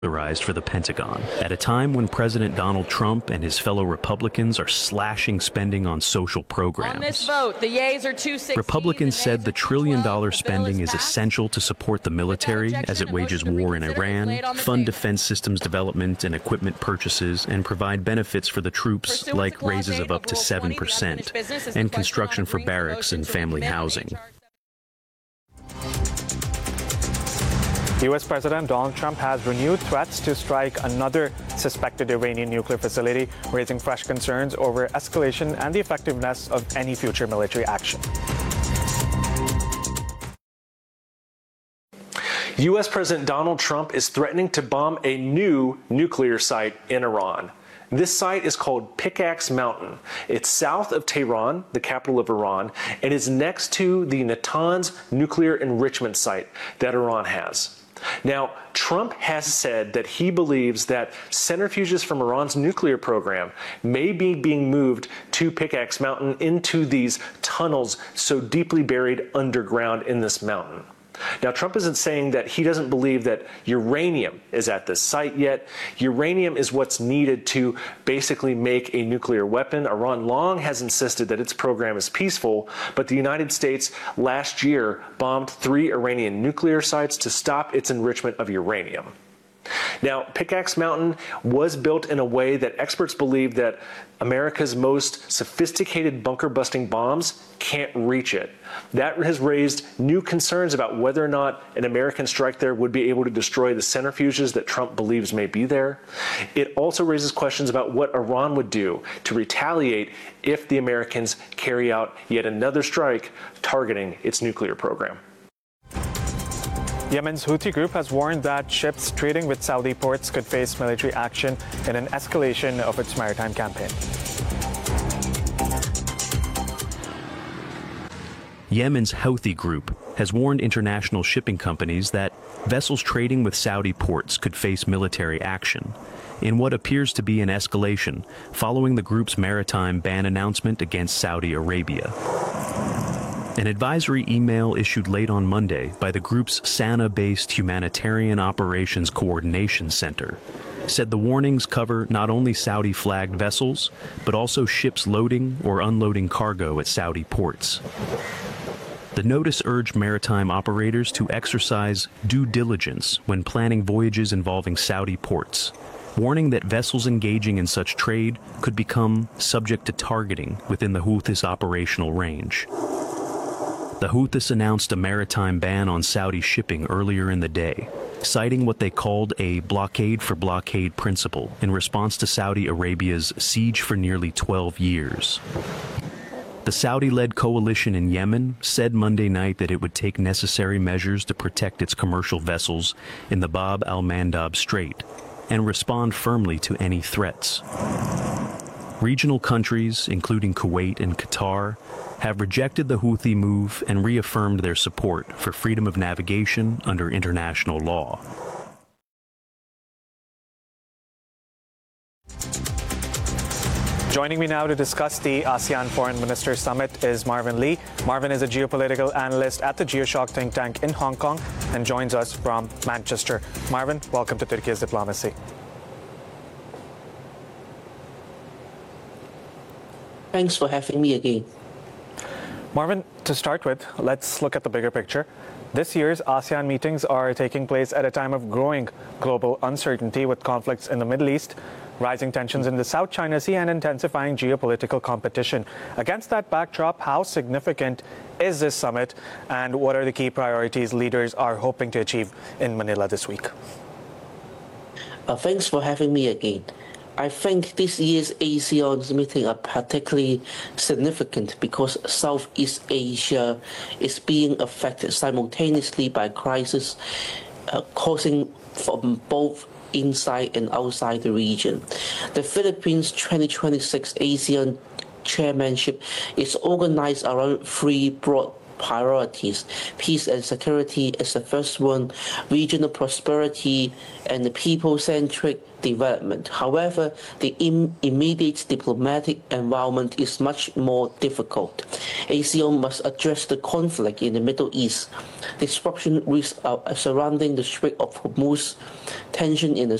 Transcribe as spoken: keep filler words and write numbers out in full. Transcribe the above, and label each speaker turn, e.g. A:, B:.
A: for the Pentagon at a time when President Donald Trump and his fellow Republicans are slashing spending on social programs.
B: On this vote, the yeas are two sixteen.
A: Republicans said the trillion dollar spending is essential to support the military as it wages war in Iran, fund defense systems development and equipment purchases, and provide benefits for the troops like raises of up to seven percent and construction for barracks and family housing.
C: U S President Donald Trump has renewed threats to strike another suspected Iranian nuclear facility, raising fresh concerns over escalation and the effectiveness of any future military action.
D: U S President Donald Trump is threatening to bomb a new nuclear site in Iran. This site is called Pickaxe Mountain. It's south of Tehran, the capital of Iran, and is next to the Natanz nuclear enrichment site that Iran has. Now, Trump has said that he believes that centrifuges from Iran's nuclear program may be being moved to Pickaxe Mountain into these tunnels so deeply buried underground in this mountain. Now, Trump isn't saying that he doesn't believe that uranium is at this site yet. Uranium is what's needed to basically make a nuclear weapon. Iran long has insisted that its program is peaceful, but the United States last year bombed three Iranian nuclear sites to stop its enrichment of uranium. Now, Pickaxe Mountain was built in a way that experts believe that America's most sophisticated bunker-busting bombs can't reach it. That has raised new concerns about whether or not an American strike there would be able to destroy the centrifuges that Trump believes may be there. It also raises questions about what Iran would do to retaliate if the Americans carry out yet another strike targeting its nuclear program.
C: Yemen's Houthi group has warned that ships trading with Saudi ports could face military action in an escalation of its maritime campaign.
A: Yemen's Houthi group has warned international shipping companies that vessels trading with Saudi ports could face military action in what appears to be an escalation following the group's maritime ban announcement against Saudi Arabia. An advisory email issued late on Monday by the group's Sana'a-based Humanitarian Operations Coordination Center said the warnings cover not only Saudi-flagged vessels, but also ships loading or unloading cargo at Saudi ports. The notice urged maritime operators to exercise due diligence when planning voyages involving Saudi ports, warning that vessels engaging in such trade could become subject to targeting within the Houthis' operational range. The Houthis announced a maritime ban on Saudi shipping earlier in the day, citing what they called a blockade for blockade principle in response to Saudi Arabia's siege for nearly twelve years. The Saudi-led coalition in Yemen said Monday night that it would take necessary measures to protect its commercial vessels in the Bab al-Mandab Strait and respond firmly to any threats. Regional countries, including Kuwait and Qatar, have rejected the Houthi move and reaffirmed their support for freedom of navigation under international law.
C: Joining me now to discuss the ASEAN Foreign Ministers Summit is Marvin Lee. Marvin is a geopolitical analyst at the Geoshock think tank in Hong Kong and joins us from Manchester. Marvin, welcome to Turkey's Diplomacy.
E: Thanks for having me again.
C: Marvin, to start with, let's look at the bigger picture. This year's ASEAN meetings are taking place at a time of growing global uncertainty with conflicts in the Middle East, rising tensions in the South China Sea, and intensifying geopolitical competition. Against that backdrop, how significant is this summit, and what are the key priorities leaders are hoping to achieve in Manila this week?
E: Uh, thanks for having me again. I think this year's ASEAN meeting are particularly significant because Southeast Asia is being affected simultaneously by crisis uh, causing from both inside and outside the region. The Philippines twenty twenty-six ASEAN chairmanship is organized around three broad priorities. Peace and security is the first one, regional prosperity and the people-centric development. However, the im- immediate diplomatic environment is much more difficult. ASEAN must address the conflict in the Middle East, disruption risks uh, surrounding the Strait of Hormuz, tension in the